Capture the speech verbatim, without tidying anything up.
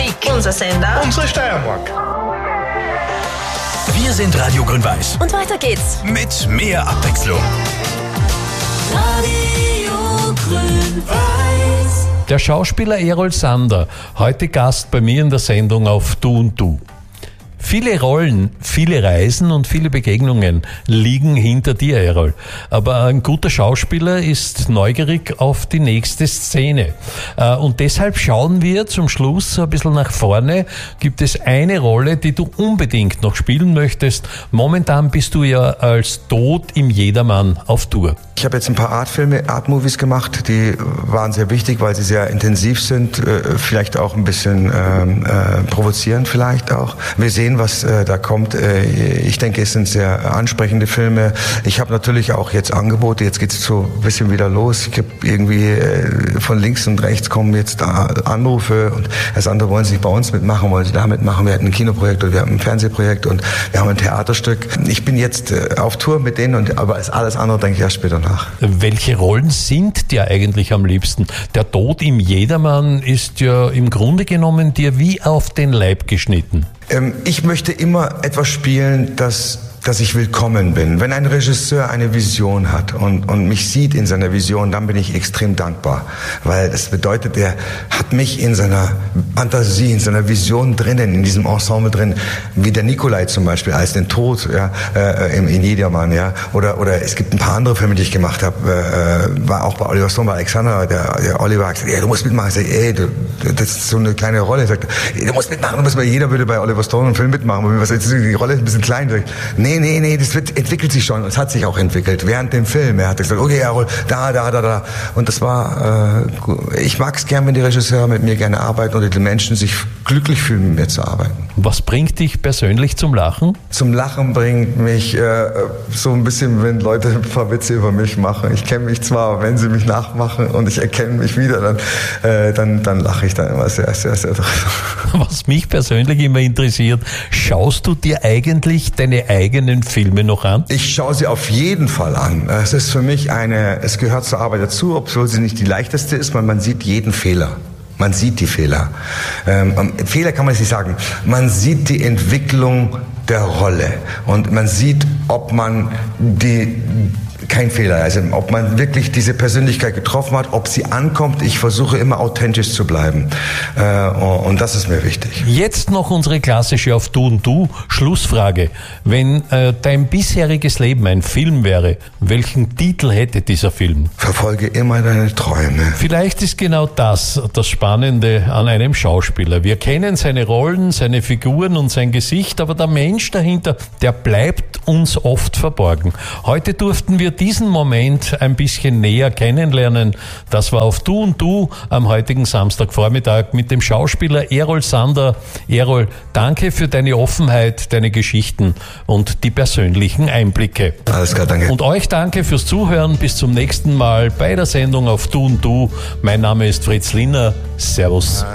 Musik, unser Sender, unsere Steiermark. Wir sind Radio Grün-Weiß. Und weiter geht's mit mehr Abwechslung. Radio Grün-Weiß. Der Schauspieler Errol Sander, heute Gast bei mir in der Sendung auf Du und Du. Viele Rollen, viele Reisen und viele Begegnungen liegen hinter dir, Errol. Aber ein guter Schauspieler ist neugierig auf die nächste Szene. Und deshalb schauen wir zum Schluss ein bisschen nach vorne. Gibt es eine Rolle, die du unbedingt noch spielen möchtest? Momentan bist du ja als Tod im Jedermann auf Tour. Ich habe jetzt ein paar Artfilme, Artmovies gemacht, die waren sehr wichtig, weil sie sehr intensiv sind, vielleicht auch ein bisschen äh, provozierend vielleicht auch. Wir sehen, was äh, da kommt. Ich denke, es sind sehr ansprechende Filme. Ich habe natürlich auch jetzt Angebote, jetzt geht es so ein bisschen wieder los. Ich habe irgendwie äh, von links und rechts kommen jetzt da Anrufe und das andere wollen sie nicht bei uns mitmachen, wollen sie da mitmachen. Wir hatten ein Kinoprojekt und wir haben ein Fernsehprojekt und wir haben ein Theaterstück. Ich bin jetzt äh, auf Tour mit denen, und aber alles andere denke ich erst später nach. Welche Rollen sind dir eigentlich am liebsten? Der Tod im Jedermann ist ja im Grunde genommen dir wie auf den Leib geschnitten. Ähm, ich möchte immer etwas spielen, das dass ich willkommen bin. Wenn ein Regisseur eine Vision hat und, und mich sieht in seiner Vision, dann bin ich extrem dankbar. Weil das bedeutet, er hat mich in seiner Fantasie, in seiner Vision drinnen, in diesem Ensemble drin, wie der Nikolai zum Beispiel, als den Tod ja, äh, in Jedermann. Ja. Oder, oder es gibt ein paar andere Filme, die ich gemacht habe. Äh, war auch bei Oliver Stone, bei Alexander, der, der Oliver hat gesagt, ja, du musst mitmachen. Ich sage, ey, du, das ist so eine kleine Rolle. Er sagt, du musst mitmachen. Du musst, jeder würde bei Oliver Stone einen Film mitmachen. Was, die Rolle ist ein bisschen klein. Ich sage, nee, Nee, nee, das wird, entwickelt sich schon. Es hat sich auch entwickelt. Während dem Film. Er hat gesagt, okay, Errol, da, da, da, da. Und das war, äh, ich mag es gern, wenn die Regisseure mit mir gerne arbeiten und die Menschen sich glücklich fühlen, mit mir zu arbeiten. Was bringt dich persönlich zum Lachen? Zum Lachen bringt mich äh, so ein bisschen, wenn Leute ein paar Witze über mich machen. Ich kenne mich zwar, aber wenn sie mich nachmachen und ich erkenne mich wieder, dann, äh, dann, dann lache ich dann immer sehr, sehr, sehr drauf. Was mich persönlich immer interessiert, schaust du dir eigentlich deine eigenen Filme noch an? Ich schaue sie auf jeden Fall an. Es ist für mich eine, es gehört zur Arbeit dazu, obwohl sie nicht die leichteste ist, weil man sieht jeden Fehler. Man sieht die Fehler. Ähm, Fehler kann man nicht sagen. Man sieht die Entwicklung der Rolle und man sieht, ob man die kein Fehler, also ob man wirklich diese Persönlichkeit getroffen hat, ob sie ankommt. Ich versuche immer authentisch zu bleiben äh, und das ist mir wichtig. Jetzt noch unsere klassische auf Du und Du Schlussfrage. Wenn äh, dein bisheriges Leben ein Film wäre, welchen Titel hätte dieser Film? Verfolge immer deine Träume. Vielleicht ist genau das das Spannende an einem Schauspieler. Wir kennen seine Rollen, seine Figuren und sein Gesicht, aber der Mensch dahinter, der bleibt uns oft verborgen. Heute durften wir diesen Moment ein bisschen näher kennenlernen. Das war auf Du und Du am heutigen Samstagvormittag mit dem Schauspieler Errol Sander. Errol, danke für deine Offenheit, deine Geschichten und die persönlichen Einblicke. Alles klar, danke. Und euch danke fürs Zuhören. Bis zum nächsten Mal bei der Sendung auf Du und Du. Mein Name ist Fritz Linner. Servus.